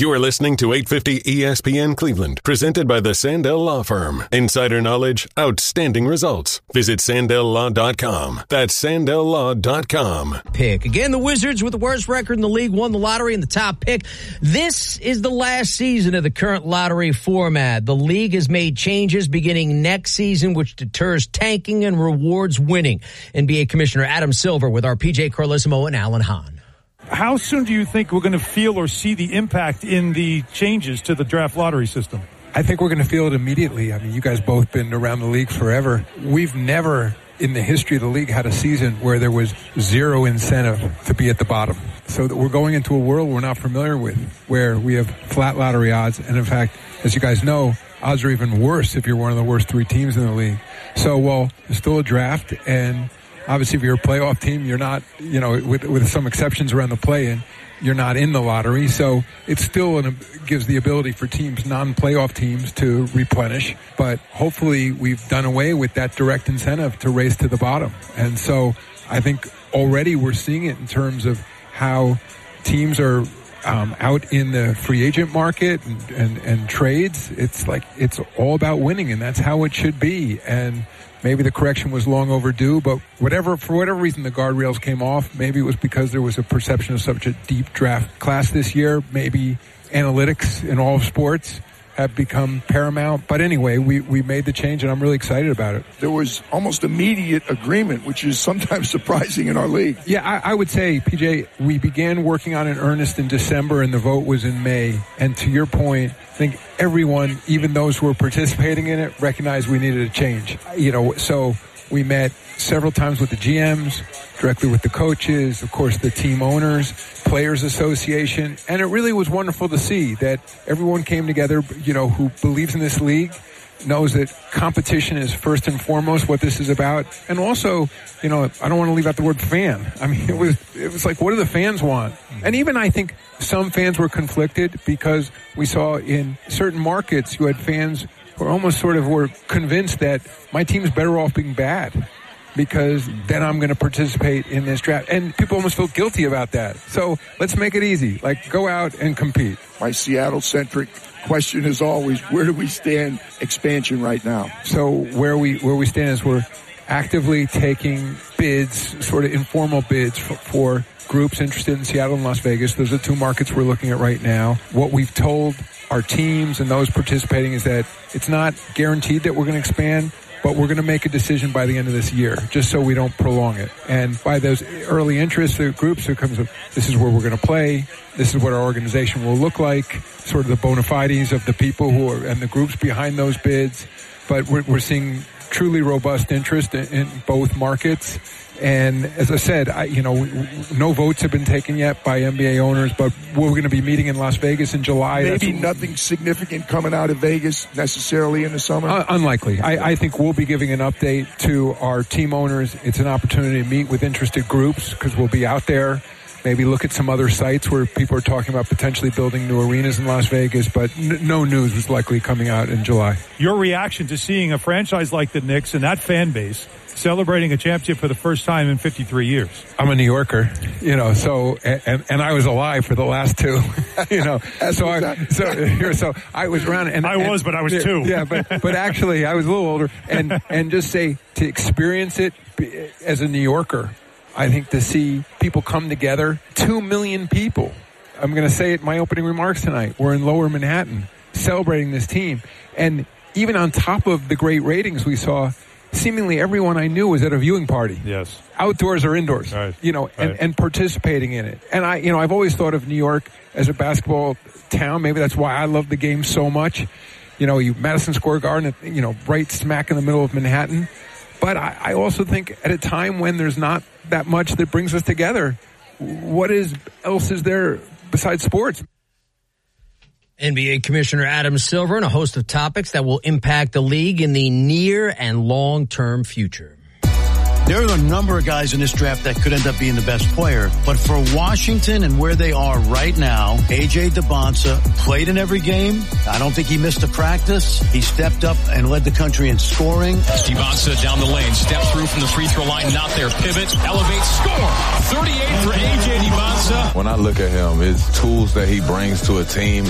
You are listening to 850 ESPN Cleveland, presented by the Sandell Law Firm. Insider knowledge, outstanding results. Visit SandellLaw.com. That's SandellLaw.com. Pick. Again, the Wizards with the worst record in the league won the lottery in the top pick. This is the last season of the current lottery format. The league has made changes beginning next season, which deters tanking and rewards winning. NBA Commissioner Adam Silver with our PJ Carlissimo and Alan Hahn. How soon do you think we're going to feel or see the impact in the changes to the draft lottery system? I think we're going to feel it immediately. I mean, you guys both been around the league forever. We've never in the history of the league had a season where there was zero incentive to be at the bottom. So that we're going into a world we're not familiar with, where we have flat lottery odds. And in fact, as you guys know, odds are even worse if you're one of the worst three teams in the league. So, well, there's still a draft, and obviously, if you're a playoff team, you're not, with some exceptions around the play-in, you're not in the lottery. So it still gives the ability for teams, non-playoff teams, to replenish. But hopefully we've done away with that direct incentive to race to the bottom. And so I think already we're seeing it in terms of how teams are out in the free agent market and trades. It's like it's all about winning, and that's how it should be. And maybe the correction was long overdue, but for whatever reason the guardrails came off. Maybe it was because there was a perception of such a deep draft class this year. Maybe analytics in all of sports have become paramount. But anyway, we made the change, and I'm really excited about it. There was almost immediate agreement, which is sometimes surprising in our league. Yeah, I would say, PJ, we began working on it in earnest in December, and the vote was in May. And to your point, I think everyone, even those who were participating in it, recognized we needed a change. So we met several times with the GMs, directly with the coaches, of course, the team owners, Players Association. And it really was wonderful to see that everyone came together, who believes in this league, knows that competition is first and foremost what this is about. And also, I don't want to leave out the word fan. I mean, it was like, what do the fans want? And even I think some fans were conflicted because we saw in certain markets you had fans who almost were convinced that my team's better off being bad, because then I'm going to participate in this draft. And people almost feel guilty about that. So let's make it easy. Like, go out and compete. My Seattle-centric question is always, where do we stand expansion right now? So where we stand is we're actively taking bids, sort of informal bids for groups interested in Seattle and Las Vegas. Those are the two markets we're looking at right now. What we've told our teams and those participating is that it's not guaranteed that we're going to expand, but we're going to make a decision by the end of this year, just so we don't prolong it. And by those early interest groups, it comes up, this is where we're going to play, this is what our organization will look like, sort of the bona fides of the people and the groups behind those bids. But we're seeing truly robust interest in both markets. And as I said, no votes have been taken yet by NBA owners, but we're going to be meeting in Las Vegas in July. Maybe nothing significant coming out of Vegas necessarily in the summer? Unlikely. I think we'll be giving an update to our team owners. It's an opportunity to meet with interested groups because we'll be out there. Maybe look at some other sites where people are talking about potentially building new arenas in Las Vegas, but no news is likely coming out in July. Your reaction to seeing a franchise like the Knicks and that fan base celebrating a championship for the first time in 53 years. I'm a New Yorker, so and I was alive for the last two, So I was around, but I was two. Yeah, but actually I was a little older, and just say to experience it as a New Yorker, I think to see people come together, 2 million people. I'm going to say it in my opening remarks tonight. We're in Lower Manhattan celebrating this team, and even on top of the great ratings we saw, seemingly everyone I knew was at a viewing party. Yes. Outdoors or indoors. Right. And participating in it. And I've always thought of New York as a basketball town. Maybe that's why I love the game so much. Madison Square Garden, right smack in the middle of Manhattan. But I also think at a time when there's not that much that brings us together, what else is there besides sports? NBA Commissioner Adam Silver and a host of topics that will impact the league in the near and long-term future. There are a number of guys in this draft that could end up being the best player. But for Washington and where they are right now, A.J. Dybantsa played in every game. I don't think he missed a practice. He stepped up and led the country in scoring. Dybantsa down the lane, step through from the free throw line, not there. Pivot, elevates, score. 38 for A.J. Dybantsa. When I look at him, his tools that he brings to a team